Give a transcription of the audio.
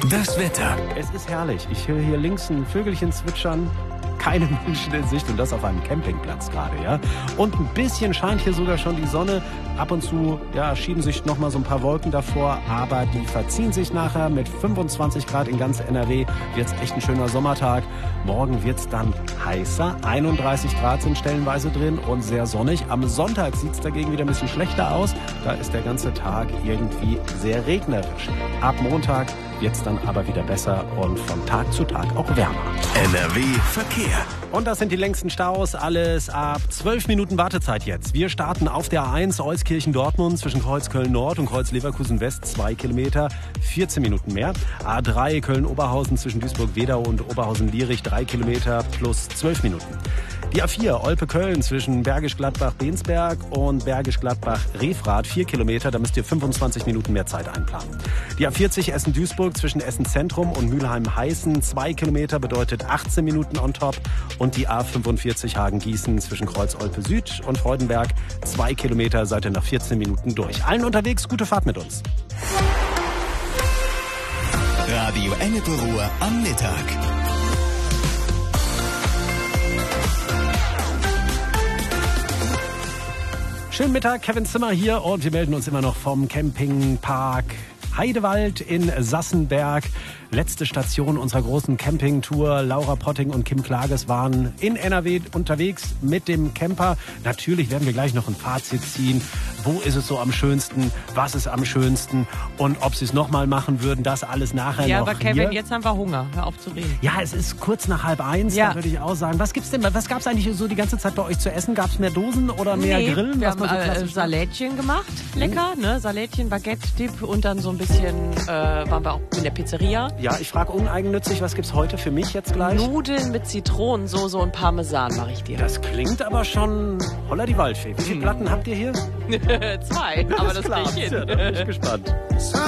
Das Wetter. Es ist herrlich. Ich höre hier links ein Vögelchen zwitschern. Keine Menschen in Sicht und das auf einem Campingplatz gerade, ja. Und ein bisschen scheint hier sogar schon die Sonne. Ab und zu, ja, schieben sich noch mal so ein paar Wolken davor, aber die verziehen sich nachher. Mit 25 Grad in ganz NRW wird's echt ein schöner Sommertag. Morgen wird's dann heißer. 31 Grad sind stellenweise drin und sehr sonnig. Am Sonntag sieht's dagegen wieder ein bisschen schlechter aus. Da ist der ganze Tag irgendwie sehr regnerisch. Ab Montag wird's dann aber wieder besser und von Tag zu Tag auch wärmer. NRW Verkehr. Und das sind die längsten Staus, alles ab 12 Minuten Wartezeit jetzt. Wir starten auf der A1 Euskirchen-Dortmund zwischen Kreuz Köln-Nord und Kreuz Leverkusen-West 2 Kilometer, 14 Minuten mehr. A3 Köln-Oberhausen zwischen Duisburg-Wedau und Oberhausen-Lierich 3 Kilometer plus 12 Minuten. Die A4 Olpe-Köln zwischen Bergisch Gladbach-Bensberg und Bergisch Gladbach-Refrath 4 Kilometer, da müsst ihr 25 Minuten mehr Zeit einplanen. Die A40 Essen-Duisburg zwischen Essen-Zentrum und Mülheim-Heißen 2 Kilometer bedeutet 18 Minuten on top. Und die A45 Hagen-Gießen zwischen Kreuz-Olpe-Süd und Freudenberg 2 Kilometer seid ihr nach 14 Minuten durch. Allen unterwegs, gute Fahrt mit uns. Radio Ennepe-Ruhr am Mittag. Schönen Mittag, Kevin Zimmer hier und wir melden uns immer noch vom Campingpark Heidewald in Sassenberg. Letzte Station unserer großen Campingtour. Laura Potting und Kim Klages waren in NRW unterwegs mit dem Camper. Natürlich werden wir gleich noch ein Fazit ziehen. Wo ist es so am schönsten? Was ist am schönsten? Und ob sie es nochmal machen würden, das alles nachher ja, noch. Ja, aber Kevin, jetzt haben wir Hunger. Hör auf zu reden. Ja, es ist kurz nach 12:30, ja. Da würde ich auch sagen. Was gibt's denn? Was gab's eigentlich so die ganze Zeit bei euch zu essen? Gab's mehr Dosen oder mehr Grillen? Wir haben Salätchen gemacht. Lecker, ne? Salätchen, Baguette-Dip und dann so ein bisschen waren wir auch in der Pizzeria. Ja, ich frage uneigennützig, was gibt's heute für mich jetzt gleich? Nudeln mit Zitronensoße und Parmesan mache ich dir. Das klingt aber schon holla die Waldfee. Wie viele Platten habt ihr hier? 2, aber das krieg ich hin. Ja, da bin ich gespannt.